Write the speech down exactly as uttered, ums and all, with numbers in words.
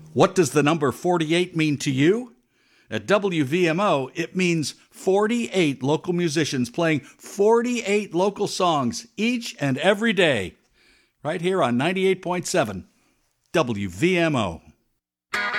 What does the number forty-eight mean to you? At W V M O, it means forty-eight local musicians playing forty-eight local songs each and every day, right here on ninety-eight point seven W V M O.